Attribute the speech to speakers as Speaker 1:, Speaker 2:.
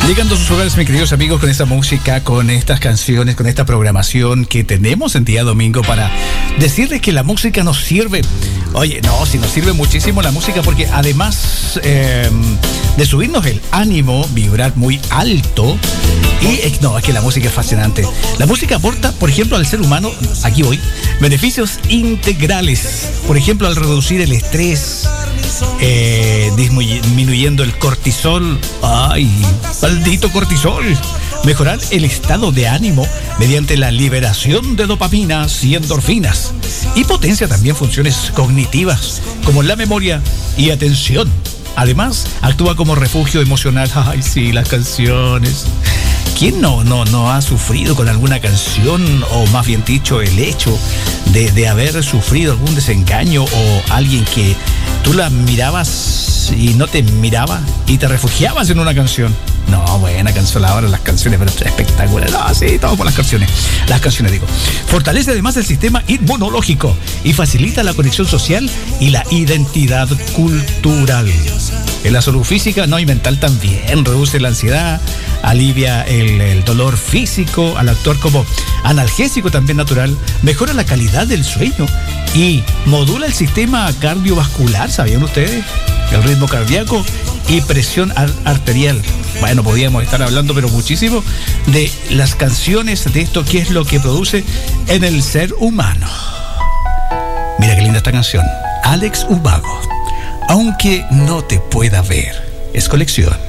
Speaker 1: Llegando a sus hogares, mis queridos amigos, con esta música, con estas canciones, con esta programación que tenemos en día domingo para decirles que la música nos sirve. Oye, no, sí nos sirve muchísimo la música porque además de subirnos el ánimo, vibrar muy alto, es que la música es fascinante. La música aporta, por ejemplo, al ser humano, aquí voy, beneficios integrales. Por ejemplo, al reducir el estrés, disminuyendo el cortisol. ¡Ay, maldito cortisol! Mejorar el estado de ánimo mediante la liberación de dopaminas y endorfinas. Y potencia también funciones cognitivas como la memoria y atención. Además, actúa como refugio emocional. ¡Ay, sí, las canciones! ¿Quién no ha sufrido con alguna canción, o más bien dicho, el hecho de haber sufrido algún desengaño, o alguien que tú la mirabas y no te miraba y te refugiabas en una canción? No, buena canción ahora, las canciones, pero espectacular. No, sí, todo por las canciones. Las canciones, digo. Fortalece además el sistema inmunológico y facilita la conexión social y la identidad cultural. En la salud física, no, y mental también. Reduce la ansiedad, alivia el dolor físico al actuar como analgésico también natural, mejora la calidad del sueño y modula el sistema cardiovascular, ¿sabían ustedes? El ritmo cardíaco y presión arterial. Bueno, podríamos estar hablando, pero muchísimo, de las canciones, de esto, qué es lo que produce en el ser humano. Mira qué linda esta canción. Alex Ubago. Aunque no te pueda ver. Es colección.